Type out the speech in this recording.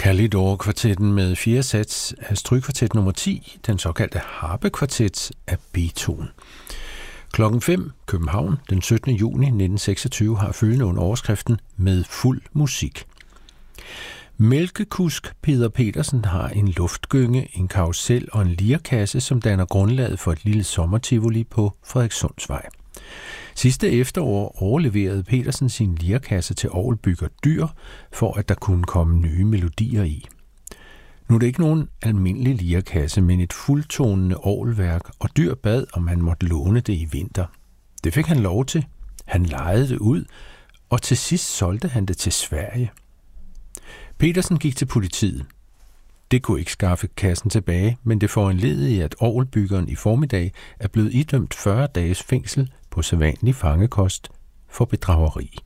Kalidor-kvartetten med 4. sats af strygkvartet nummer 10, den såkaldte harpekvartet af Beethoven. Klokken 5, København, den 17. juni 1926, har følgende under overskriften med fuld musik. Mælkekusk Peder Petersen har en luftgynge, en karrusel og en lirekasse, som danner grundlaget for et lille sommertivoli på Frederikssundsvej. Sidste efterår overleverede Petersen sin lirekasse til orgelbygger Dyr, for at der kunne komme nye melodier i. Nu er det ikke nogen almindelig lirekasse, men et fuldtonende orgelværk, og Dyr bad, om han måtte låne det i vinter. Det fik han lov til. Han lejede det ud, og til sidst solgte han det til Sverige. Petersen gik til politiet. Det kunne ikke skaffe kassen tilbage, men det foranledede, at orgelbyggeren i formiddag er blevet idømt 40 dages fængsel på sædvanlig fangekost for bedrageri.